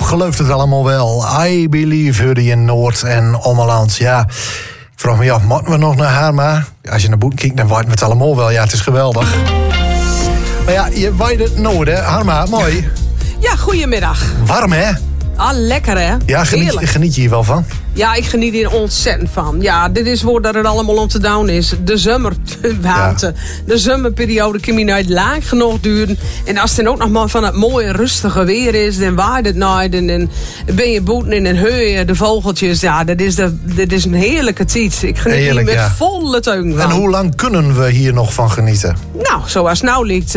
gelooft het allemaal wel. I Believe hoorde je in Noord- en Ommeland. Ja, ik vraag me af, moeten we nog naar Harma? Als je naar boeten kijkt, dan weten we het allemaal wel. Ja, het is geweldig. Maar ja, je weet het nooit, hè. Harma, mooi. Ja, goedemiddag. Warm, hè? Ah, lekker hè? Ja, geniet je hier wel van? Ja, ik geniet hier ontzettend van. Ja, dit is waar dat het allemaal om te doen is. De zomerwarmte. Ja. De zomerperiode kan je nooit lang genoeg duren. En als het dan ook nog maar van het mooie rustige weer is, dan waait het nooit. En dan ben je boeten in een heuien, de vogeltjes. Ja, dat is een heerlijke tijd. Ik geniet hier met volle teugen van. En hoe lang kunnen we hier nog van genieten? Nou, zoals het nou ligt,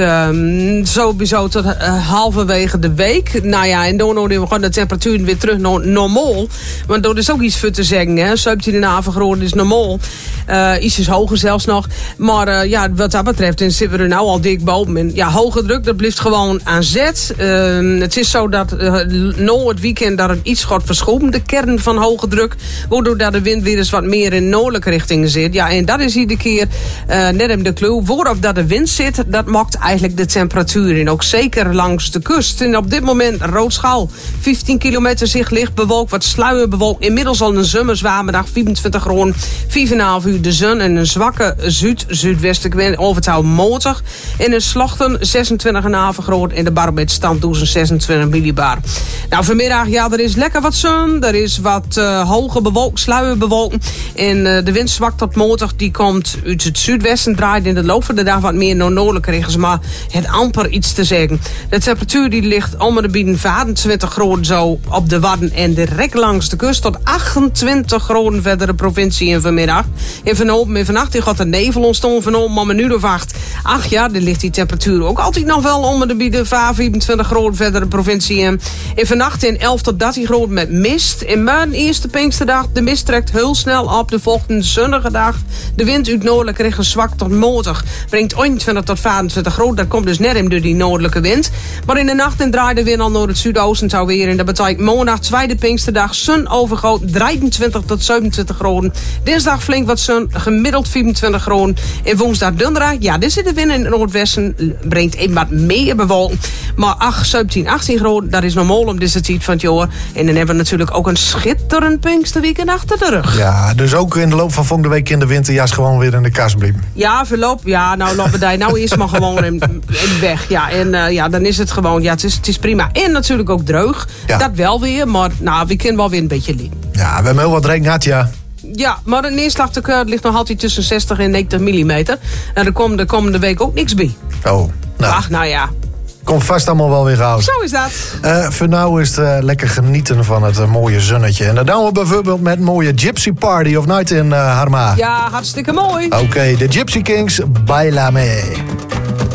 sowieso tot halverwege de week. Nou ja, en dan we gewoon de temperatuur weer terug naar normaal. Want dat is ook iets voor te zeggen, hè. 17 graden is normaal. Iets hoger zelfs nog. Maar ja, wat dat betreft zitten we er nou al dik boven. En ja, hoge druk, dat blijft gewoon aan zet. Het is zo dat na het weekend dat het iets gaat verschoven, de kern van hoge druk. Waardoor dat de wind weer eens wat meer in noordelijke richting zit. Ja, en dat is iedere keer net in de clue. Waarop dat de wind zit, dat maakt eigenlijk de temperatuur. En ook zeker langs de kust. En op dit moment roodschaal. 15 kilometer zicht licht bewolkt, wat sluierbewolkt. Inmiddels al een zomerzwaarmiddag, 24 graden, 5,5 uur de zon en een zwakke zuid-zuidwestenwind over het houden motor. In een Slochten 26,5 graden en de barometerstand 26 millibar. Nou, vanmiddag, ja, er is lekker wat zon, er is wat hoge bewolking, sluierbewolking. En de wind zwakt tot motor, die komt uit het zuidwesten, draait in de loop van de dag wat meer naar noordelijke richtingen, maar het amper iets te zeggen. De temperatuur die ligt om de bieden 25 graden zo op de Wadden en direct langs de kust tot 28 graden verder de provincie in vanmiddag. En vannacht gaat de nevel ontstaan van om een uur of 8. Ach ja, dan ligt die temperatuur ook altijd nog wel om de bieden 25 graden verder de provincie in. En vannacht in 11 tot 13 graden met mist. En mijn eerste Pinksterdag, de mist trekt heel snel op. De volgende zonnige dag, de wind uit noordelijk richting zwak tot motor. Brengt 21 tot 25 graden. Dat komt dus net in door die noordelijke wind. Maar in de nacht en draait de wind al naar het zuidoosten zou weer. En dat betekent maandag, tweede Pinksterdag, zon overgoot 23 tot 27 graden. Dinsdag flink wat zon, gemiddeld 24 graden. En woensdag, donderdag, ja, dit zit de wind in het noordwesten. Brengt even wat meer bewolking. Maar 17, 18 graden, dat is normaal om deze tijd van het jaar. En dan hebben we natuurlijk ook een schitterend Pinksterweekend achter de rug. Ja, dus ook in de loop van volgende week in de winterjas gewoon weer in de kast blijven. Ja, verloop. Ja, nou lopen we nou eerst maar gewoon in weg. Ja, en ja, dan is het gewoon, ja, het is prima. En natuurlijk ook droog. Ja. Dat wel weer, maar nou, we kunnen wel weer een beetje liggen. Ja, we hebben heel wat regen gehad, ja. Ja, maar de neerslag ligt nog altijd tussen 60 en 90 millimeter. En er komt de komende week ook niks bij. Oh, nou. Ach, nou ja. Komt vast allemaal wel weer gauw. Zo is dat. Voor nou is het lekker genieten van het mooie zonnetje. En dat doen we bijvoorbeeld met mooie Gypsy Party of Night in Harma. Ja, hartstikke mooi. Oké, de Gypsy Kings, baila me.